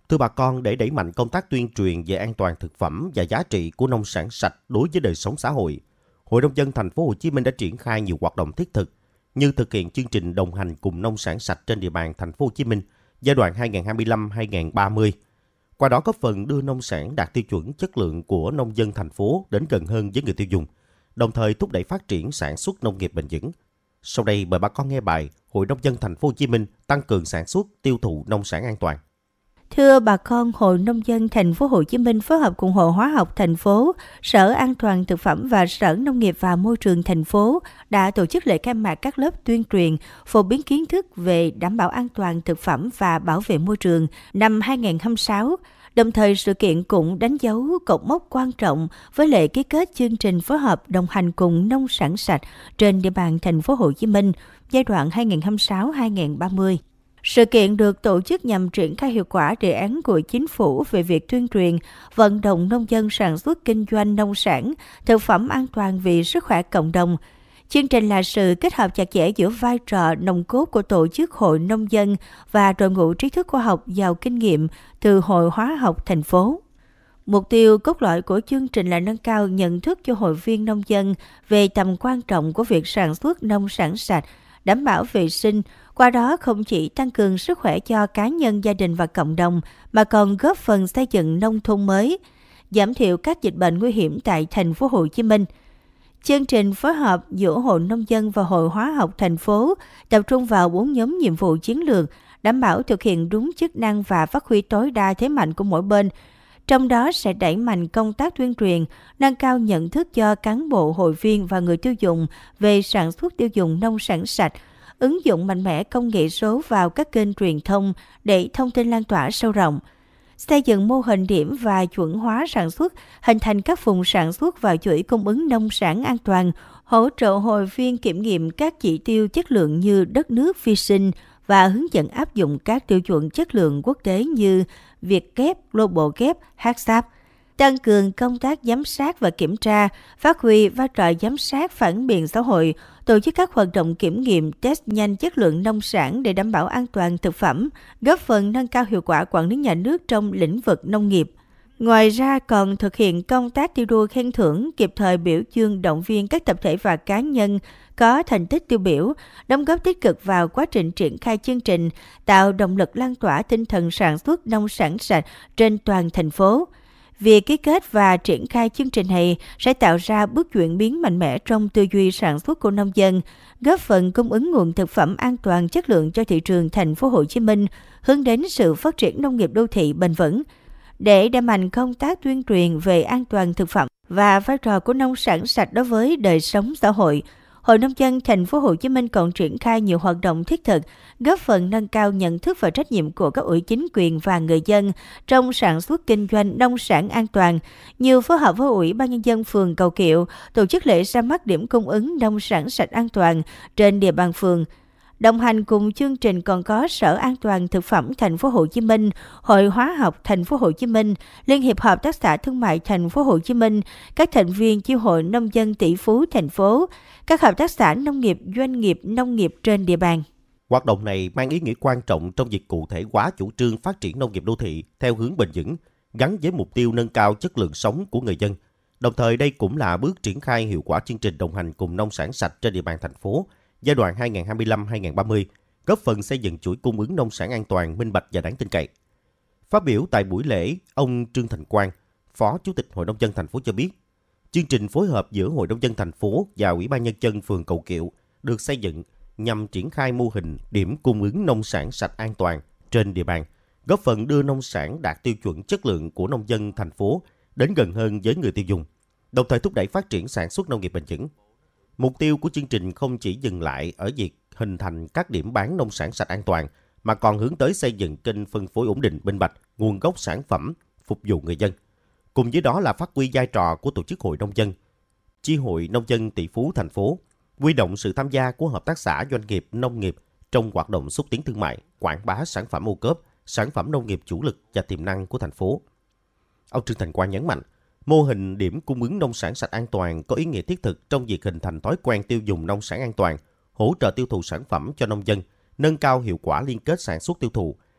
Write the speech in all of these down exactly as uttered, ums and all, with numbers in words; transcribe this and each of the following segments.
Thưa bà con, để đẩy mạnh công tác tuyên truyền về an toàn thực phẩm và giá trị của nông sản sạch đối với đời sống xã hội, Hội nông dân thành phố Hồ Chí Minh đã triển khai nhiều hoạt động thiết thực như thực hiện chương trình đồng hành cùng nông sản sạch trên địa bàn thành phố Hồ Chí Minh giai đoạn hai nghìn không trăm hai mươi lăm đến hai nghìn không trăm ba mươi. Qua đó góp phần đưa nông sản đạt tiêu chuẩn chất lượng của nông dân thành phố đến gần hơn với người tiêu dùng, đồng thời thúc đẩy phát triển sản xuất nông nghiệp bền vững. Sau đây mời bà con nghe bài Hội nông dân thành phố Hồ Chí Minh tăng cường sản xuất, tiêu thụ nông sản an toàn. Thưa bà con, Hội nông dân thành phố Hồ Chí Minh phối hợp cùng Hội Hóa học thành phố, Sở An toàn thực phẩm và Sở Nông nghiệp và Môi trường thành phố đã tổ chức lễ khai mạc các lớp tuyên truyền phổ biến kiến thức về đảm bảo an toàn thực phẩm và bảo vệ môi trường năm hai nghìn không trăm hai mươi sáu. Đồng thời, sự kiện cũng đánh dấu cột mốc quan trọng với lễ ký kết chương trình phối hợp đồng hành cùng nông sản sạch trên địa bàn thành phố Hồ Chí Minh giai đoạn hai nghìn không trăm hai mươi sáu đến hai nghìn không trăm ba mươi. Sự kiện được tổ chức nhằm triển khai hiệu quả đề án của Chính phủ về việc tuyên truyền, vận động nông dân sản xuất kinh doanh nông sản, thực phẩm an toàn vì sức khỏe cộng đồng. Chương trình là sự kết hợp chặt chẽ giữa vai trò nòng cốt của tổ chức Hội nông dân và đội ngũ trí thức khoa học giàu kinh nghiệm từ Hội Hóa học thành phố. Mục tiêu cốt lõi của chương trình là nâng cao nhận thức cho hội viên nông dân về tầm quan trọng của việc sản xuất nông sản sạch, đảm bảo vệ sinh, qua đó không chỉ tăng cường sức khỏe cho cá nhân, gia đình và cộng đồng, mà còn góp phần xây dựng nông thôn mới, giảm thiểu các dịch bệnh nguy hiểm tại thành phố Hồ Chí Minh. Chương trình phối hợp giữa Hội nông dân và Hội Hóa học thành phố tập trung vào bốn nhóm nhiệm vụ chiến lược, đảm bảo thực hiện đúng chức năng và phát huy tối đa thế mạnh của mỗi bên. Trong đó sẽ đẩy mạnh công tác tuyên truyền, nâng cao nhận thức cho cán bộ, hội viên và người tiêu dùng về sản xuất tiêu dùng nông sản sạch, ứng dụng mạnh mẽ công nghệ số vào các kênh truyền thông để thông tin lan tỏa sâu rộng, xây dựng mô hình điểm và chuẩn hóa sản xuất, hình thành các vùng sản xuất và chuỗi cung ứng nông sản an toàn, hỗ trợ hội viên kiểm nghiệm các chỉ tiêu chất lượng như đất nước, vi sinh và hướng dẫn áp dụng các tiêu chuẩn chất lượng quốc tế như Vietgap, Global Gap, hát-sáp. Tăng cường công tác giám sát và kiểm tra, phát huy vai trò giám sát phản biện xã hội, tổ chức các hoạt động kiểm nghiệm, test nhanh chất lượng nông sản để đảm bảo an toàn thực phẩm, góp phần nâng cao hiệu quả quản lý nhà nước trong lĩnh vực nông nghiệp. Ngoài ra còn thực hiện công tác thi đua khen thưởng, kịp thời biểu dương động viên các tập thể và cá nhân có thành tích tiêu biểu, đóng góp tích cực vào quá trình triển khai chương trình, tạo động lực lan tỏa tinh thần sản xuất nông sản sạch trên toàn thành phố. Việc ký kết và triển khai chương trình này sẽ tạo ra bước chuyển biến mạnh mẽ trong tư duy sản xuất của nông dân, góp phần cung ứng nguồn thực phẩm an toàn chất lượng cho thị trường thành phố Hồ Chí Minh, hướng đến sự phát triển nông nghiệp đô thị bền vững. Để đẩy mạnh công tác tuyên truyền về an toàn thực phẩm và vai trò của nông sản sạch đối với đời sống xã hội, Hội nông dân thành phố Hồ Chí Minh còn triển khai nhiều hoạt động thiết thực, góp phần nâng cao nhận thức và trách nhiệm của các ủy chính quyền và người dân trong sản xuất kinh doanh nông sản an toàn, như phối hợp với Ủy ban nhân dân phường Cầu Kiệu tổ chức lễ ra mắt điểm cung ứng nông sản sạch an toàn trên địa bàn phường. Đồng hành cùng chương trình còn có Sở An toàn thực phẩm thành phố Hồ Chí Minh, Hội Hóa học thành phố Hồ Chí Minh, Liên hiệp Hợp tác xã Thương mại thành phố Hồ Chí Minh, các thành viên chi hội nông dân tỷ phú thành phố, các hợp tác xã nông nghiệp, doanh nghiệp nông nghiệp trên địa bàn. Hoạt động này mang ý nghĩa quan trọng trong việc cụ thể hóa chủ trương phát triển nông nghiệp đô thị theo hướng bền vững, gắn với mục tiêu nâng cao chất lượng sống của người dân. Đồng thời đây cũng là bước triển khai hiệu quả chương trình đồng hành cùng nông sản sạch trên địa bàn thành phố giai đoạn hai nghìn không trăm hai mươi lăm đến hai nghìn không trăm ba mươi, góp phần xây dựng chuỗi cung ứng nông sản an toàn, minh bạch và đáng tin cậy. Phát biểu tại buổi lễ, ông Trương Thành Quang, Phó Chủ tịch Hội nông dân thành phố cho biết, chương trình phối hợp giữa Hội nông dân thành phố và Ủy ban nhân dân phường Cầu Kiệu được xây dựng nhằm triển khai mô hình điểm cung ứng nông sản sạch an toàn trên địa bàn, góp phần đưa nông sản đạt tiêu chuẩn chất lượng của nông dân thành phố đến gần hơn với người tiêu dùng, đồng thời thúc đẩy phát triển sản xuất nông nghiệp bền vững. Mục tiêu của chương trình không chỉ dừng lại ở việc hình thành các điểm bán nông sản sạch an toàn, mà còn hướng tới xây dựng kênh phân phối ổn định, minh bạch, nguồn gốc sản phẩm phục vụ người dân. Cùng với đó là phát huy vai trò của tổ chức hội nông dân, chi hội nông dân tỷ phú thành phố, huy động sự tham gia của hợp tác xã, doanh nghiệp, nông nghiệp trong hoạt động xúc tiến thương mại, quảng bá sản phẩm ô cốp, sản phẩm nông nghiệp chủ lực và tiềm năng của thành phố. Ông Trương Thành Quang nhấn mạnh, mô hình điểm cung ứng nông sản sạch an toàn có ý nghĩa thiết thực trong việc hình thành thói quen tiêu dùng nông sản an toàn, hỗ trợ tiêu thụ sản phẩm cho nông dân, nâng cao hiệu quả liên kết sản xuất tiêu thụ,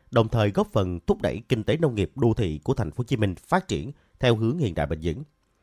đồng thời góp phần thúc đẩy kinh tế nông nghiệp đô thị của thành phố Hồ Chí Minh phát triển theo hướng hiện đại bền vững.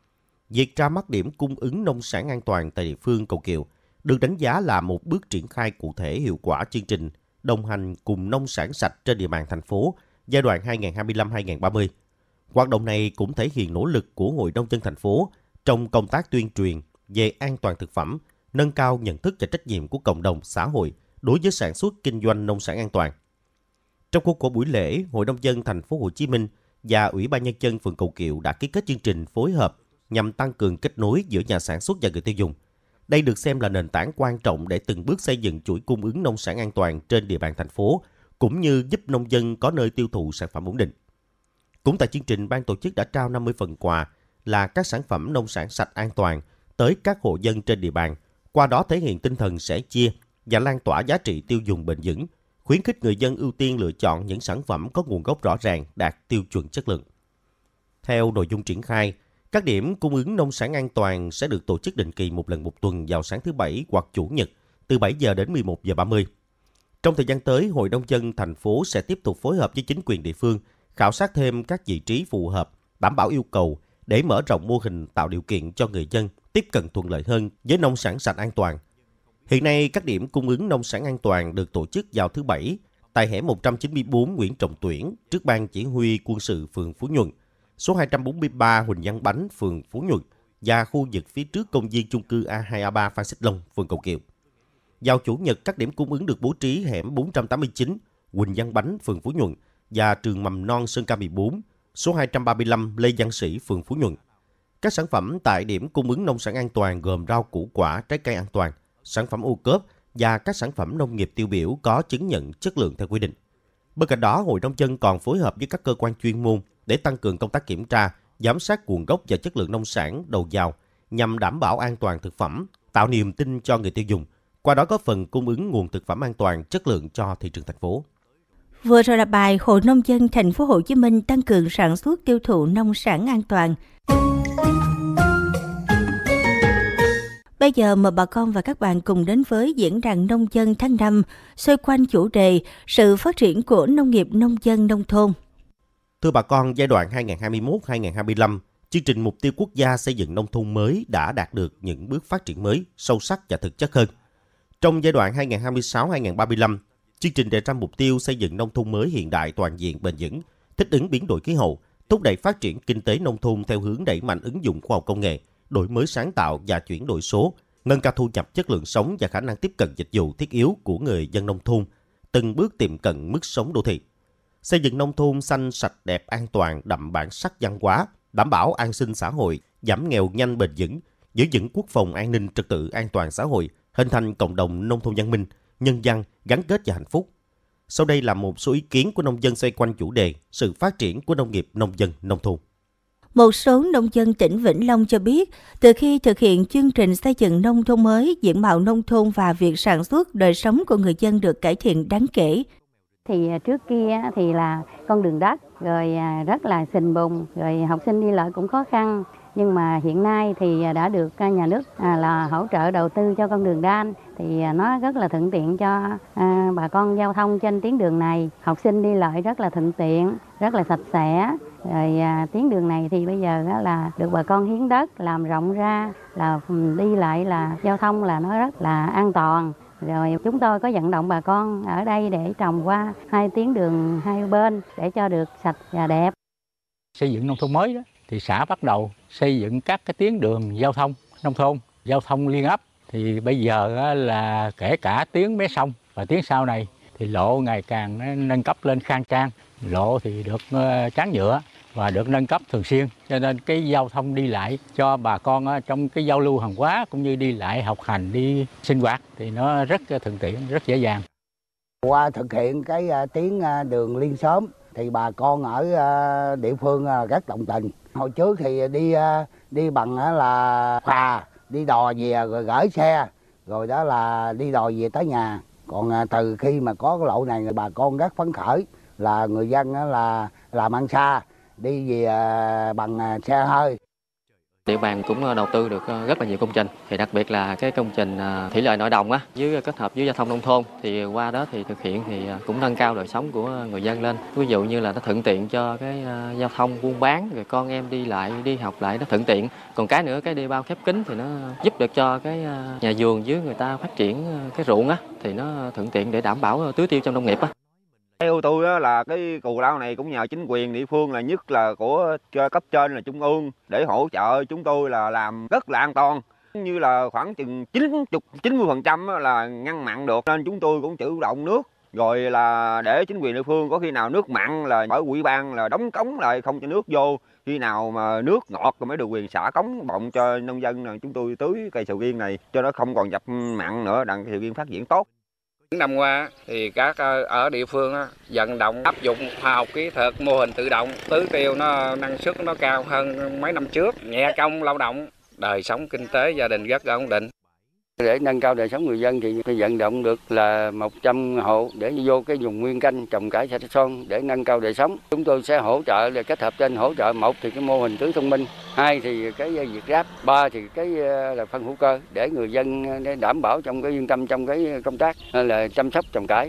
Việc ra mắt điểm cung ứng nông sản an toàn tại địa phương Cầu Kiệu được đánh giá là một bước triển khai cụ thể hiệu quả chương trình đồng hành cùng nông sản sạch trên địa bàn thành phố giai đoạn hai nghìn không trăm hai mươi lăm đến hai nghìn không trăm ba mươi. Hoạt động này cũng thể hiện nỗ lực của Hội nông dân thành phố trong công tác tuyên truyền về an toàn thực phẩm, nâng cao nhận thức và trách nhiệm của cộng đồng xã hội đối với sản xuất kinh doanh nông sản an toàn. Trong khuôn khổ buổi lễ, Hội nông dân thành phố Hồ Chí Minh và Ủy ban nhân dân phường Cầu Kiệu đã ký kết chương trình phối hợp nhằm tăng cường kết nối giữa nhà sản xuất và người tiêu dùng. Đây được xem là nền tảng quan trọng để từng bước xây dựng chuỗi cung ứng nông sản an toàn trên địa bàn thành phố, cũng như giúp nông dân có nơi tiêu thụ sản phẩm ổn định. Cũng tại chương trình, ban tổ chức đã trao năm mươi phần quà là các sản phẩm nông sản sạch an toàn tới các hộ dân trên địa bàn, qua đó thể hiện tinh thần sẻ chia và lan tỏa giá trị tiêu dùng bền vững, khuyến khích người dân ưu tiên lựa chọn những sản phẩm có nguồn gốc rõ ràng, đạt tiêu chuẩn chất lượng. Theo nội dung triển khai, các điểm cung ứng nông sản an toàn sẽ được tổ chức định kỳ một lần một tuần vào sáng thứ Bảy hoặc Chủ nhật từ bảy giờ đến mười một giờ ba mươi. Trong thời gian tới, Hội nông dân thành phố sẽ tiếp tục phối hợp với chính quyền địa phương khảo sát thêm các vị trí phù hợp, đảm bảo yêu cầu để mở rộng mô hình, tạo điều kiện cho người dân tiếp cận thuận lợi hơn với nông sản sạch an toàn. Hiện nay, các điểm cung ứng nông sản an toàn được tổ chức vào thứ Bảy tại hẻm một trăm chín mươi tư Nguyễn Trọng Tuyển, trước ban chỉ huy quân sự phường Phú Nhuận, số hai trăm bốn mươi ba Huỳnh Văn Bánh, phường Phú Nhuận và khu vực phía trước công viên chung cư A hai A ba Phan Xích Long, phường Cầu Kiệu. Vào Chủ nhật, các điểm cung ứng được bố trí hẻm bốn trăm tám mươi chín Huỳnh Văn Bánh, phường Phú Nhuận và trường mầm non Sơn Ca mười bốn, số hai trăm ba mươi lăm Lê Văn Sĩ, phường Phú Nhuận. Các sản phẩm tại điểm cung ứng nông sản an toàn gồm rau củ quả, trái cây an toàn, sản phẩm ô cốp và các sản phẩm nông nghiệp tiêu biểu có chứng nhận chất lượng theo quy định. Bên cạnh đó, Hội nông dân còn phối hợp với các cơ quan chuyên môn để tăng cường công tác kiểm tra, giám sát nguồn gốc và chất lượng nông sản đầu vào nhằm đảm bảo an toàn thực phẩm, tạo niềm tin cho người tiêu dùng, qua đó góp phần cung ứng nguồn thực phẩm an toàn, chất lượng cho thị trường thành phố. Vừa rồi là bài Hội nông dân thành phố Hồ Chí Minh tăng cường sản xuất tiêu thụ nông sản an toàn. Bây giờ mời bà con và các bạn cùng đến với diễn đàn nông dân tháng năm xoay quanh chủ đề sự phát triển của nông nghiệp nông dân nông thôn. Thưa bà con, giai đoạn hai nghìn không trăm hai mươi mốt đến hai nghìn không trăm hai mươi lăm, chương trình mục tiêu quốc gia xây dựng nông thôn mới đã đạt được những bước phát triển mới, sâu sắc và thực chất hơn. Trong giai đoạn hai nghìn không trăm hai mươi sáu đến hai nghìn không trăm ba mươi lăm, chương trình đề ra mục tiêu xây dựng nông thôn mới hiện đại, toàn diện, bền vững, thích ứng biến đổi khí hậu, thúc đẩy phát triển kinh tế nông thôn theo hướng đẩy mạnh ứng dụng khoa học công nghệ, đổi mới sáng tạo và chuyển đổi số, nâng cao thu nhập, chất lượng sống và khả năng tiếp cận dịch vụ thiết yếu của người dân nông thôn, từng bước tiệm cận mức sống đô thị. Xây dựng nông thôn xanh, sạch, đẹp, an toàn, đậm bản sắc văn hóa, đảm bảo an sinh xã hội, giảm nghèo nhanh bền vững, giữ vững quốc phòng an ninh, trật tự an toàn xã hội, hình thành cộng đồng nông thôn văn minh, nhân văn, gắn kết và hạnh phúc. Sau đây là một số ý kiến của nông dân xoay quanh chủ đề sự phát triển của nông nghiệp nông dân nông thôn. Một số nông dân tỉnh Vĩnh Long cho biết, từ khi thực hiện chương trình xây dựng nông thôn mới, diện mạo nông thôn và việc sản xuất, đời sống của người dân được cải thiện đáng kể. Thì trước kia thì là con đường đất, rồi rất là sình bùn, rồi học sinh đi lại cũng khó khăn. Nhưng mà hiện nay thì đã được nhà nước là hỗ trợ đầu tư cho con đường đan, thì nó rất là thuận tiện cho bà con giao thông trên tuyến đường này. Học sinh đi lại rất là thuận tiện, rất là sạch sẽ. Rồi tuyến đường này thì bây giờ là được bà con hiến đất làm rộng ra, là đi lại là giao thông là nó rất là an toàn. Rồi chúng tôi có vận động bà con ở đây để trồng qua hai tuyến đường hai bên để cho được sạch và đẹp. Xây dựng nông thôn mới đó thì xã bắt đầu xây dựng các cái tuyến đường giao thông nông thôn, giao thông liên ấp. Thì bây giờ là kể cả tuyến mé sông và tuyến sau này thì lộ ngày càng nâng cấp lên khang trang, lộ thì được tráng nhựa và được nâng cấp thường xuyên, cho nên cái giao thông đi lại cho bà con trong cái giao lưu hàng hóa cũng như đi lại học hành, đi sinh hoạt thì nó rất thuận tiện, rất dễ dàng. Qua thực hiện cái tuyến đường liên xóm thì bà con ở địa phương rất đồng tình. Hồi trước thì đi đi bằng là phà, đi đò về rồi gửi xe, rồi đó là đi đò về tới nhà. Còn từ khi mà có cái lộ này bà con rất phấn khởi, là người dân là làm ăn xa, đi về bằng xe hơi. Địa bàn cũng đầu tư được rất là nhiều công trình, thì đặc biệt là cái công trình thủy lợi nội đồng á, với kết hợp với giao thông nông thôn, thì qua đó thì thực hiện thì cũng nâng cao đời sống của người dân lên. Ví dụ như là nó thuận tiện cho cái giao thông buôn bán, rồi con em đi lại đi học lại nó thuận tiện. Còn cái nữa, cái đê bao khép kín thì nó giúp được cho cái nhà vườn với người ta phát triển cái ruộng á, thì nó thuận tiện để đảm bảo tưới tiêu trong nông nghiệp á. Theo tôi đó là cái cù lao này cũng nhờ chính quyền địa phương, là nhất là của cấp trên là trung ương, để hỗ trợ chúng tôi là làm rất là an toàn, như là khoảng chừng chín mươi chín mươi phần trăm là ngăn mặn được, nên chúng tôi cũng chủ động nước, rồi là để chính quyền địa phương có khi nào nước mặn là bởi ủy ban là đóng cống lại không cho nước vô, khi nào mà nước ngọt rồi mới được quyền xả cống bọng cho nông dân, là chúng tôi tưới cây sầu riêng này cho nó không còn dập mặn nữa, đặng cây sầu riêng phát triển tốt. Những năm qua thì các ở địa phương vận động áp dụng khoa học kỹ thuật, mô hình tự động, tưới tiêu nó năng suất nó cao hơn mấy năm trước, nhẹ công lao động, đời sống kinh tế gia đình rất ổn định. Để nâng cao đời sống người dân thì tôi vận động được là một trăm hộ để vô cái vùng nguyên canh trồng cải xạ son để nâng cao đời sống. Chúng tôi sẽ hỗ trợ để kết hợp trên hỗ trợ, một thì cái mô hình tưới thông minh, hai thì cái việt ráp, ba thì cái là phân hữu cơ để người dân để đảm bảo trong cái yên tâm trong cái công tác là chăm sóc trồng cải.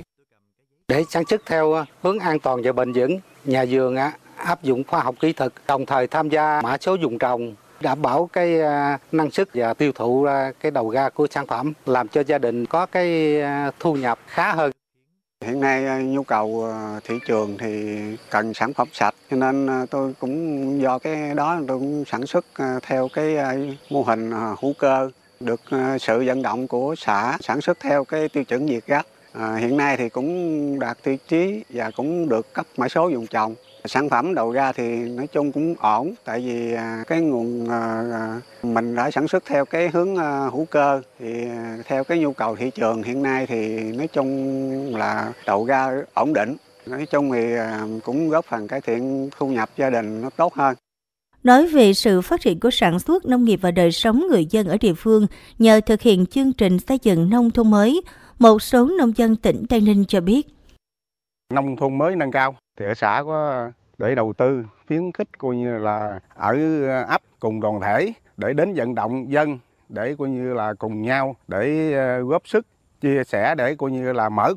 Để sản xuất theo hướng an toàn và bền vững, nhà vườn áp dụng khoa học kỹ thuật, đồng thời tham gia mã số vùng trồng, đảm bảo cái năng suất và tiêu thụ cái đầu ra của sản phẩm, làm cho gia đình có cái thu nhập khá hơn. Hiện nay nhu cầu thị trường thì cần sản phẩm sạch, cho nên tôi cũng do cái đó tôi cũng sản xuất theo cái mô hình hữu cơ, được sự vận động của xã sản xuất theo cái tiêu chuẩn Việt Gáp. À, hiện nay thì cũng đạt tiêu chí và cũng được cấp mã số vùng trồng. Sản phẩm đầu ra thì nói chung cũng ổn, tại vì cái nguồn mình đã sản xuất theo cái hướng hữu cơ, thì theo cái nhu cầu thị trường hiện nay thì nói chung là đầu ra ổn định. Nói chung thì cũng góp phần cải thiện thu nhập gia đình nó tốt hơn. Nói về sự phát triển của sản xuất nông nghiệp và đời sống người dân ở địa phương nhờ thực hiện chương trình xây dựng nông thôn mới, một số nông dân tỉnh Tây Ninh cho biết. Nông thôn mới nâng cao thì ở xã có để đầu tư khuyến khích coi như là ở ấp cùng đoàn thể để đến vận động dân để coi như là cùng nhau để góp sức chia sẻ để coi như là mở